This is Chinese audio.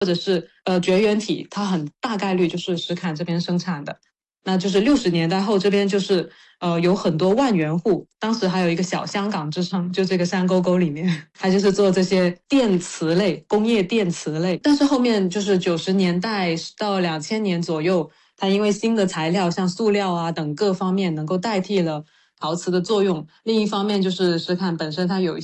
或者是绝缘体，它很大概率就是石坎这边生产的。那就是60年代后这边就是有很多万元户，当时还有一个小香港之称，就这个山沟沟里面，它就是做这些电磁类、工业电磁类。但是后面就是90年代到2000年左右，它因为新的材料像塑料啊等各方面能够代替了陶瓷的作用，另一方面就是石坎本身它有